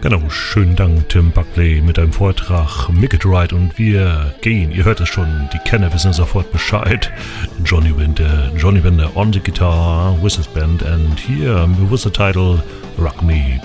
Genau, schönen Dank Tim Buckley mit einem Vortrag Make It Right und wir gehen, ihr hört es schon, die Kenner wissen sofort Bescheid. Johnny Winter on the guitar with his band and here with the title Rock Me